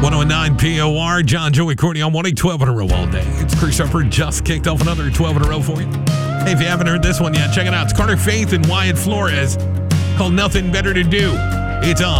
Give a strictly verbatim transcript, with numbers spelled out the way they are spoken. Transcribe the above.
one oh nine P O R, John, Joey, Courtney on one eight twelve in a row all day. It's Chris Harper, just kicked off another twelve in a row for you. Hey, if you haven't heard this one yet, check it out. It's Carter Faith and Wyatt Flores, called Nothing Better to Do. It's on